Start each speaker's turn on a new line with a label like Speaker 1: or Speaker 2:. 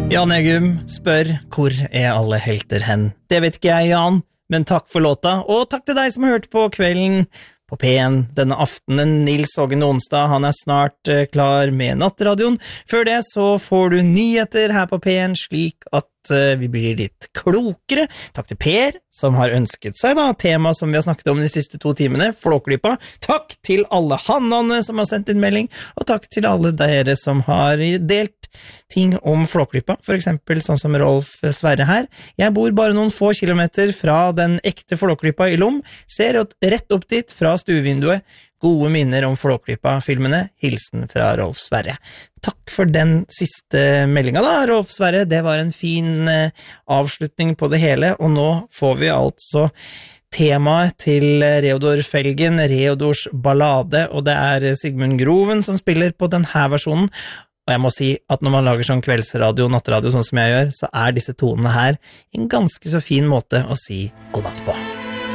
Speaker 1: Jan Egum spør, hvor alle helter hen? Det vet ikke jeg, Jan, men takk for låta, og takk til deg som har hørt på Kvelden på P1 denne aftenen. Nils Hågen Onsdag, han snart klar med Nattradioen. Før det så får du nyheter her på P1, slik at vi blir litt klokere. Takk til Per, som har ønsket seg da tema som vi har snakket om de siste 2 timene, Flåklypa. Takk til alle hannene som har sendt inn melding, og takk til alle dere som har delt ting om Flåklypa, for eksempel sånn som Rolf Sverre her. Jeg bor bare noen få kilometer fra den ekte Flåklypa i Lom, ser rett opp dit fra stuevinduet. Gode minner om Flåklypa-filmene. Hilsen fra Rolf Sverre. Takk for den siste meldinga da, Rolf Sverre. Det var en fin avslutning på det hele, og nå får vi altså temaet til Reodor Felgen, Reodors ballade, og det Sigmund Groven som spiller på denne versjonen. Og jeg må si at når man lager sånn kveldsradio, nattradio, sånn som jeg gjør, så disse tonene her en ganske så fin måte å si god natt på.